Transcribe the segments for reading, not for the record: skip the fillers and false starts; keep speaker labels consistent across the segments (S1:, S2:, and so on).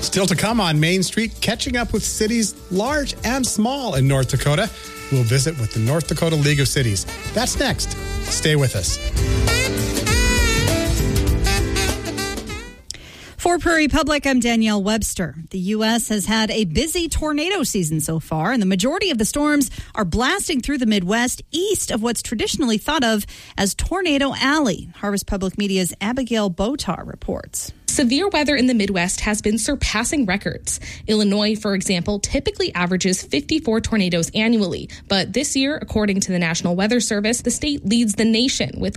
S1: Still to come on Main Street, catching up with cities large and small in North Dakota. We'll visit with the North Dakota League of Cities. That's next. Stay with us.
S2: For Prairie Public, I'm Danielle Webster. The U.S. has had a busy tornado season so far, and the majority of the storms are blasting through the Midwest east of what's traditionally thought of as Tornado Alley. Harvest Public Media's Abigail Botar reports.
S3: Severe weather in the Midwest has been surpassing records. Illinois, for example, typically averages 54 tornadoes annually. But this year, according to the National Weather Service, the state leads the nation with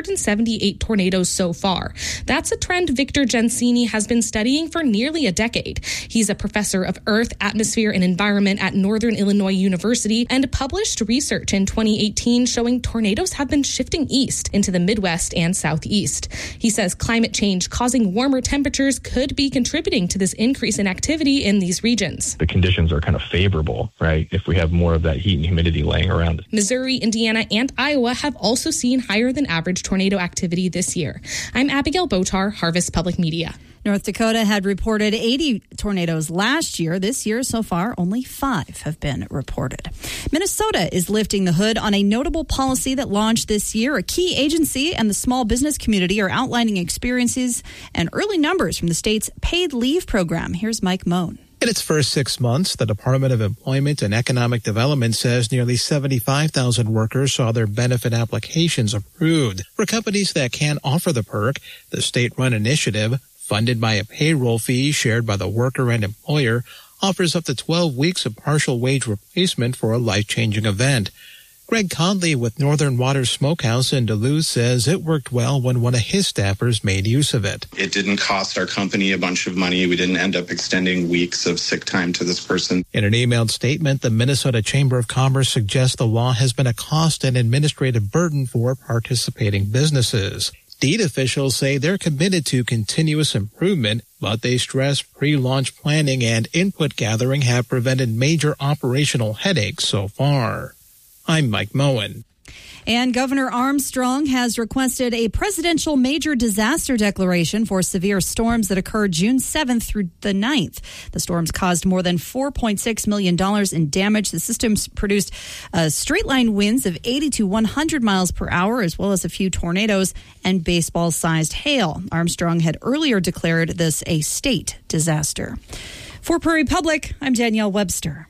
S3: 178 tornadoes so far. That's a trend Victor Gensini has been studying for nearly a decade. He's a professor of Earth, Atmosphere, and Environment at Northern Illinois University and published research in 2018 showing tornadoes have been shifting east into the Midwest and Southeast. He says climate change causing warmer temperatures could be contributing to this increase in activity in these regions.
S4: The conditions are kind of favorable, right? If we have more of that heat and humidity laying around.
S3: Missouri, Indiana, and Iowa have also seen higher than average tornado activity this year. I'm Abigail Botar, Harvest Public Media.
S2: North Dakota had reported 80 tornadoes last year. This year, so far, only 5 have been reported. Minnesota is lifting the hood on a notable policy that launched this year. A key agency and the small business community are outlining experiences and early numbers from the state's paid leave program. Here's Mike Moan.
S5: In its first 6 months, the Department of Employment and Economic Development says nearly 75,000 workers saw their benefit applications approved. For companies that can't offer the perk, the state-run initiative, funded by a payroll fee shared by the worker and employer, offers up to 12 weeks of partial wage replacement for a life-changing event. Greg Conley with Northern Waters Smokehouse in Duluth says it worked well when one of his staffers made use of it.
S6: It didn't cost our company a bunch of money. We didn't end up extending weeks of sick time to this person.
S5: In an emailed statement, the Minnesota Chamber of Commerce suggests the law has been a cost and administrative burden for participating businesses. DEED officials say they're committed to continuous improvement, but they stress pre-launch planning and input gathering have prevented major operational headaches so far. I'm Mike Moen.
S2: And Governor Armstrong has requested a presidential major disaster declaration for severe storms that occurred June 7th through the 9th. The storms caused more than $4.6 million in damage. The systems produced straight-line winds of 80 to 100 miles per hour, as well as a few tornadoes and baseball-sized hail. Armstrong had earlier declared this a state disaster. For Prairie Public, I'm Danielle Webster.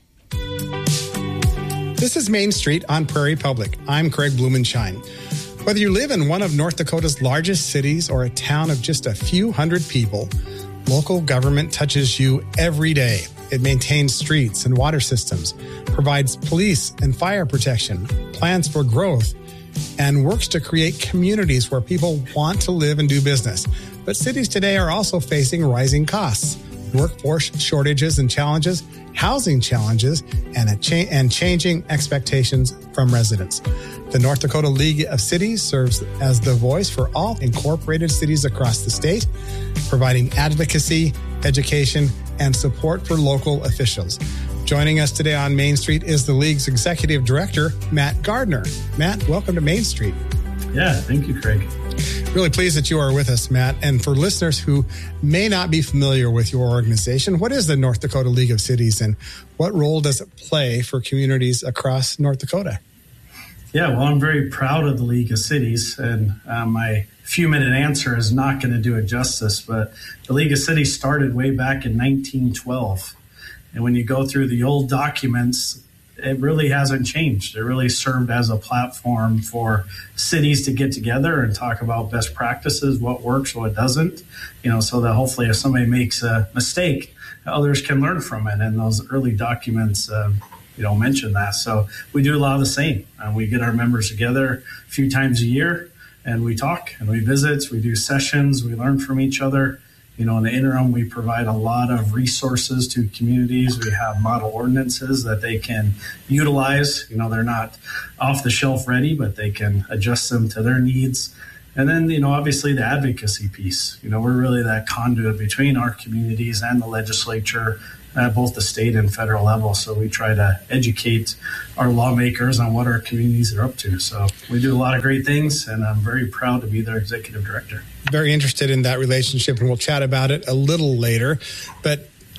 S1: This is Main Street on Prairie Public. I'm Craig Blumenshine. Whether you live in one of North Dakota's largest cities or a town of just a few hundred people, local government touches you every day. It maintains streets and water systems, provides police and fire protection, plans for growth, and works to create communities where people want to live and do business. But cities today are also facing rising costs, workforce shortages and challenges, housing challenges, and changing expectations from residents. The North Dakota League of Cities serves as the voice for all incorporated cities across the state, providing advocacy, education, and support for local officials. Joining us today on Main Street is the League's Executive Director, Matt Gardner. Matt, welcome to Main Street.
S7: Yeah, thank you, Craig.
S1: Really pleased that you are with us, Matt. And for listeners who may not be familiar with your organization, what is the North Dakota League of Cities and what role does it play for communities across North Dakota?
S7: Yeah, well, I'm very proud of the League of Cities, and my few-minute answer is not going to do it justice, but the League of Cities started way back in 1912. And when you go through the old documents, it really hasn't changed. It really served as a platform for cities to get together and talk about best practices, what works, what doesn't, so that hopefully if somebody makes a mistake, others can learn from it. And those early documents, mention that. So we do a lot of the same. We get our members together a few times a year and we talk and we visit, we do sessions, we learn from each other. In the interim, we provide a lot of resources to communities. We have model ordinances that they can utilize. They're not off the shelf ready, but they can adjust them to their needs. And then, obviously the advocacy piece. We're really that conduit between our communities and the legislature at both the state and federal level. So we try to educate our lawmakers on what our communities are up to. So we do a lot of great things, and I'm very proud to be their executive director.
S1: Very interested in that relationship, and we'll chat about it a little later. But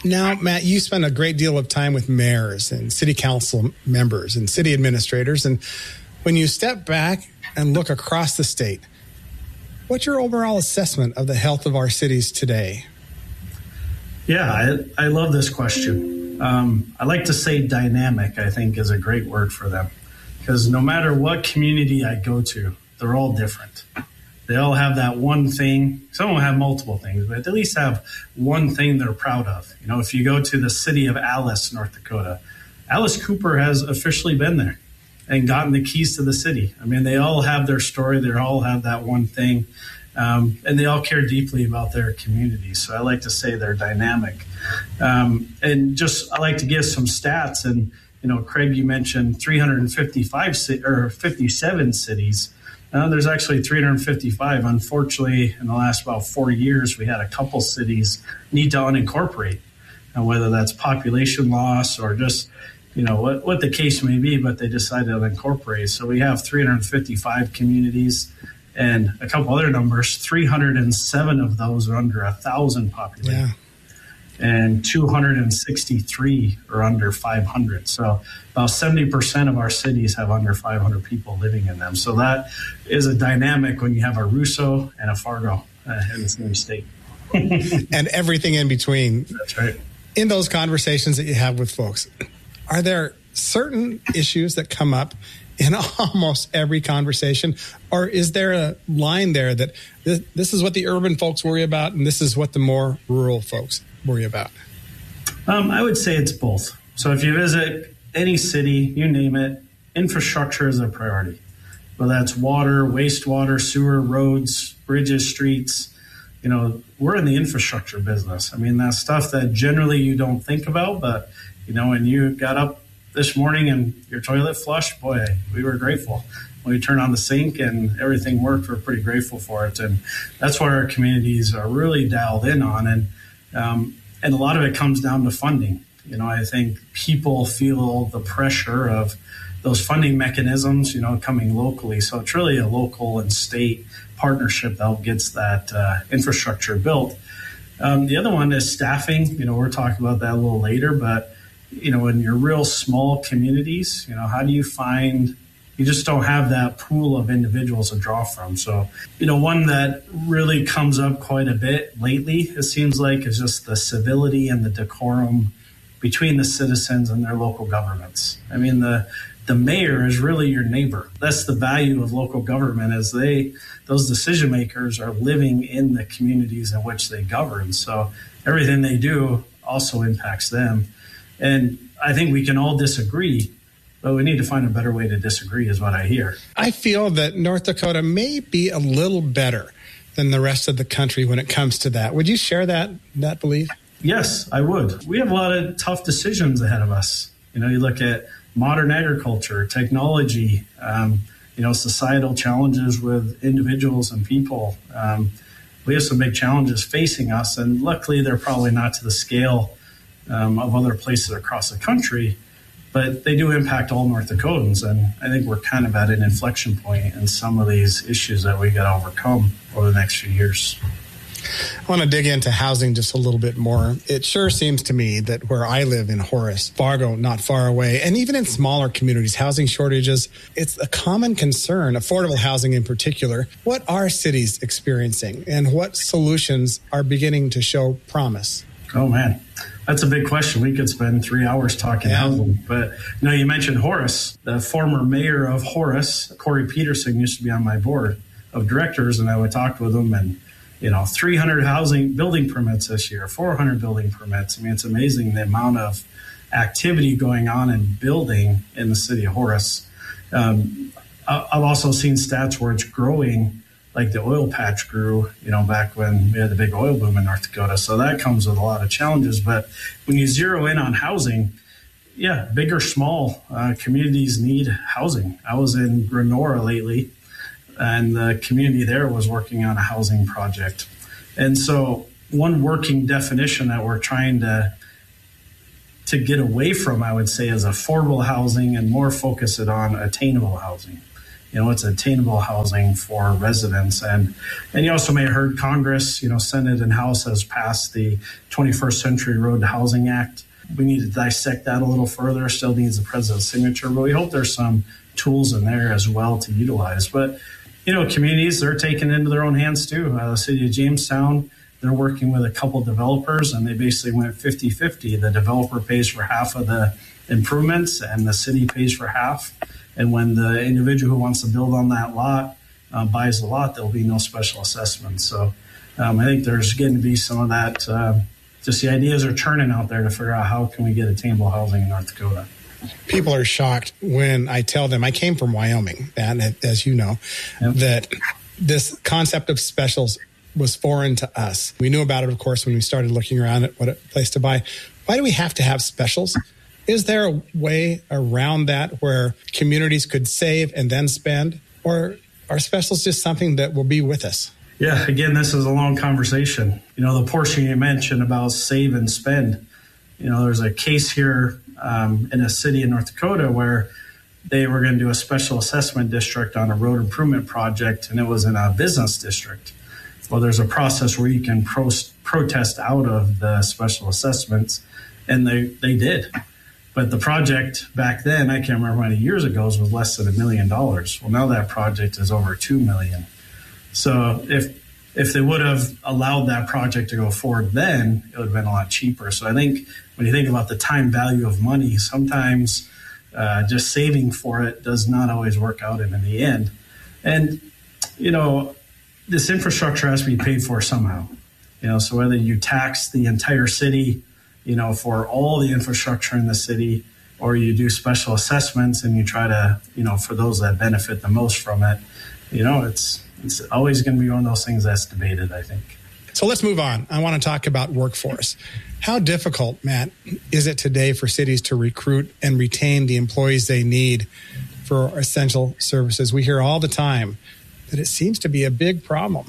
S1: Now, Matt, you spend a great deal of time with mayors and city council members and city administrators. And when you step back and look across the state, what's your overall assessment of the health of our cities today?
S7: Yeah, I love this question. I like to say dynamic, I think, is a great word for them. Because no matter what community I go to, they're all different. They all have that one thing. Some will have multiple things, but at least have one thing they're proud of. You know, if you go to the city of Alice, North Dakota, Alice Cooper has officially been there and gotten the keys to the city. I mean, they all have their story. They all have that one thing. And they all care deeply about their communities. So I like to say they're dynamic. And just, I like to give some stats. And, you know, Craig, you mentioned 57 cities. There's actually 355. Unfortunately, in the last about 4 years, we had a couple cities need to unincorporate, whether that's population loss or just, you know, what the case may be, but they decided to unincorporate. So we have 355 communities and a couple other numbers. 307 of those are under 1,000 population. Yeah. And 263 are under 500. So about 70% of our cities have under 500 people living in them. So that is a dynamic when you have a Russo and a Fargo in the same state.
S1: And everything in between.
S7: That's right.
S1: In those conversations that you have with folks, are there certain issues that come up in almost every conversation? Or is there a line there that this is what the urban folks worry about and this is what the more rural folks worry about?
S7: I would say it's both. So if you visit any city, you name it, infrastructure is a priority. Whether that's water, wastewater, sewer, roads, bridges, streets. You know, we're in the infrastructure business. I mean, that's stuff that generally you don't think about, but, you know, when you got up this morning and your toilet flushed, boy, we were grateful. When we turned on the sink and everything worked, we're pretty grateful for it. And that's what our communities are really dialed in on. And a lot of it comes down to funding. You know, I think people feel the pressure of those funding mechanisms, you know, coming locally. So it's really a local and state partnership that gets that infrastructure built. The other one is staffing. You know, we're talking about that a little later, but, you know, in your real small communities, you know, how do you find, you just don't have that pool of individuals to draw from. So, you know, one that really comes up quite a bit lately, it seems like, is just the civility and the decorum between the citizens and their local governments. I mean, the mayor is really your neighbor. That's the value of local government, as those decision makers are living in the communities in which they govern. So everything they do also impacts them. And I think we can all disagree, but we need to find a better way to disagree is what I hear.
S1: I feel that North Dakota may be a little better than the rest of the country when it comes to that. Would you share that belief?
S7: Yes, I would. We have a lot of tough decisions ahead of us. You know, you look at modern agriculture, technology, you know, societal challenges with individuals and people. We have some big challenges facing us, and luckily they're probably not to the scale of other places across the country, but they do impact all North Dakotans. And I think we're kind of at an inflection point in some of these issues that we got to overcome over the next few years.
S1: I want to dig into housing just a little bit more. It sure seems to me that where I live in Horace, Fargo, not far away, and even in smaller communities, housing shortages, it's a common concern, affordable housing in particular. What are cities experiencing and what solutions are beginning to show promise?
S7: Oh, man, that's a big question. We could spend 3 hours talking housing. But you know, you mentioned Horace. The former mayor of Horace, Corey Peterson, used to be on my board of directors, and I would talk with him, and 300 housing building permits this year, 400 building permits. I mean, it's amazing the amount of activity going on in building in the city of Horace. I've also seen stats where it's growing like the oil patch grew, back when we had the big oil boom in North Dakota. So that comes with a lot of challenges. But when you zero in on housing, big or small, communities need housing. I was in Grenora lately, and the community there was working on a housing project. And so one working definition that we're trying to get away from, I would say, is affordable housing and more focus it on attainable housing. it's attainable housing for residents. And you also may have heard Congress, Senate and House has passed the 21st Century Road to Housing Act. We need to dissect that a little further. Still needs the president's signature, but we hope there's some tools in there as well to utilize. But, communities, they're taking it into their own hands too. The city of Jamestown, they're working with a couple developers, and they basically went 50-50. The developer pays for half of the improvements and the city pays for half. And when the individual who wants to build on that lot buys the lot, there'll be no special assessment. So I think there's getting to be some of that. Just the ideas are churning out there to figure out how can we get attainable housing in North Dakota.
S1: People are shocked when I tell them I came from Wyoming, and as you know, that this concept of specials was foreign to us. We knew about it, of course, when we started looking around at what a place to buy. Why do we have to have specials? Is there a way around that where communities could save and then spend? Or are specials just something that will be with us?
S7: Yeah, again, this is a long conversation. The portion you mentioned about save and spend, there's a case here in a city in North Dakota where they were going to do a special assessment district on a road improvement project, and it was in a business district. Well, there's a process where you can protest out of the special assessments, and they did. But the project back then, I can't remember how many years ago, was less than $1 million. Well, now that project is over $2 million. So if they would have allowed that project to go forward then, it would have been a lot cheaper. So I think when you think about the time value of money, sometimes just saving for it does not always work out in the end. And, this infrastructure has to be paid for somehow. So whether you tax the entire city, for all the infrastructure in the city, or you do special assessments and you try to, for those that benefit the most from it, it's always going to be one of those things that's debated, I think.
S1: So let's move on. I want to talk about workforce. How difficult, Matt, is it today for cities to recruit and retain the employees they need for essential services? We hear all the time that it seems to be a big problem.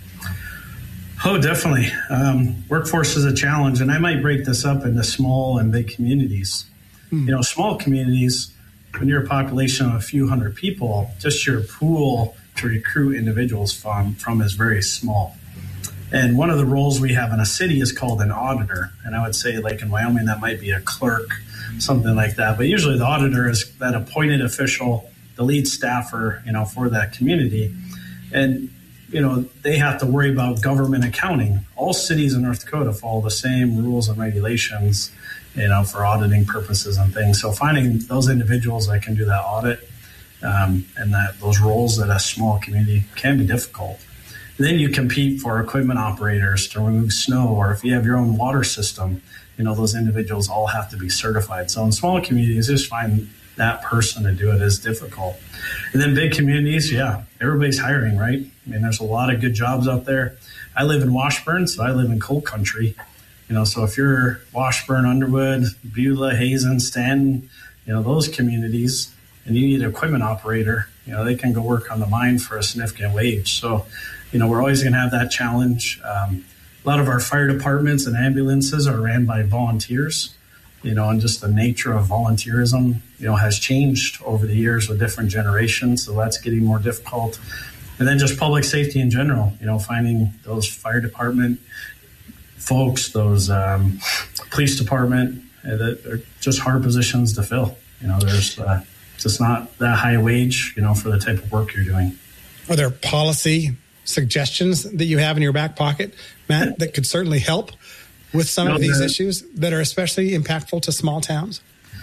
S7: Oh, definitely. Workforce is a challenge, and I might break this up into small and big communities. Small communities, when you're a population of a few hundred people, just your pool to recruit individuals from is very small. And one of the roles we have in a city is called an auditor. And I would say, like in Wyoming, that might be a clerk, something like that. But usually the auditor is that appointed official, the lead staffer, for that community. And they have to worry about government accounting. All cities in North Dakota follow the same rules and regulations, for auditing purposes and things. So finding those individuals that can do that audit and those roles at a small community can be difficult. And then you compete for equipment operators to remove snow, or if you have your own water system, those individuals all have to be certified. So in small communities, just find that person to do it is difficult. And then big communities, everybody's hiring, right? There's a lot of good jobs out there. I live in Washburn, so I live in coal country. So if you're Washburn, Underwood, Beulah, Hazen, Stanton, those communities, and you need an equipment operator, they can go work on the mine for a significant wage. So, we're always going to have that challenge. A lot of our fire departments and ambulances are ran by volunteers. And just the nature of volunteerism, has changed over the years with different generations. So that's getting more difficult. And then just public safety in general, finding those fire department folks, those police department, that are just hard positions to fill. There's just not that high wage, for the type of work you're doing.
S1: Are there policy suggestions that you have in your back pocket, Matt, that could certainly help with some of these issues that are especially impactful to small towns?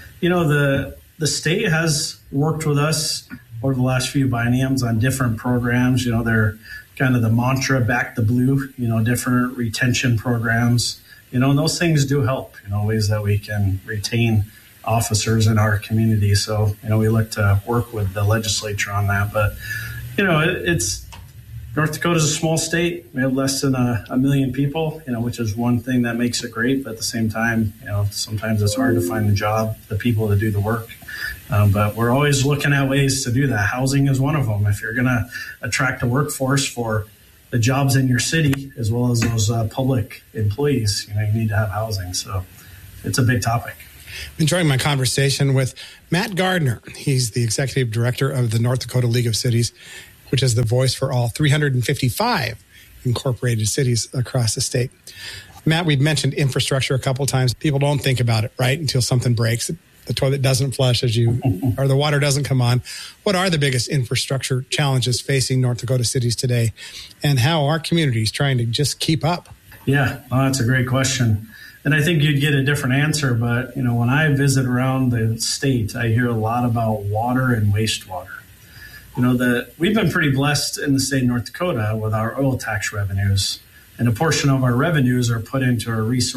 S7: The state has worked with us over the last few bienniums on different programs. They're kind of the mantra, back the blue, different retention programs, and those things do help, ways that we can retain officers in our community. So, we look to work with the legislature on that. But, it's North Dakota is a small state. We have less than a million people, which is one thing that makes it great. But at the same time, sometimes it's hard to find the people to do the work. But we're always looking at ways to do that. Housing is one of them. If you're going to attract a workforce for the jobs in your city, as well as those public employees, you need to have housing. So it's a big topic.
S1: Enjoying my conversation with Matt Gardner. He's the executive director of the North Dakota League of Cities, which is the voice for all 355 incorporated cities across the state. Matt, we've mentioned infrastructure a couple of times. People don't think about it, right, until something breaks. The toilet doesn't flush or the water doesn't come on. What are the biggest infrastructure challenges facing North Dakota cities today, and how are communities trying to just keep up?
S7: Yeah, well, that's a great question. And I think you'd get a different answer. But, when I visit around the state, I hear a lot about water and wastewater. We've been pretty blessed in the state of North Dakota with our oil tax revenues. And a portion of our revenues are put into our resource